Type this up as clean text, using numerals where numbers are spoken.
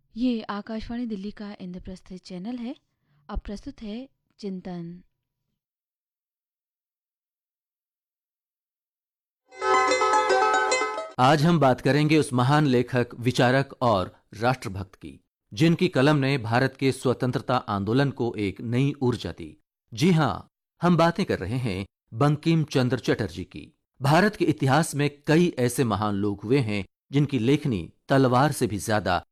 ये आकाशवाणी दिल्ली का इंद्रप्रस्थ चैनल है। अब प्रस्तुत है चिंतन। आज हम बात करेंगे उस महान लेखक, विचारक और राष्ट्रभक्त की, जिनकी कलम ने भारत के स्वतंत्रता आंदोलन को एक नई ऊर्जा दी। जी हां, हम बातें कर रहे हैं बंकिम चंद्र चटर्जी की। भारत के इतिहास में कई ऐसे महान लोग हुए हैं जिनकी लेखनी तलवार से भी ज्यादा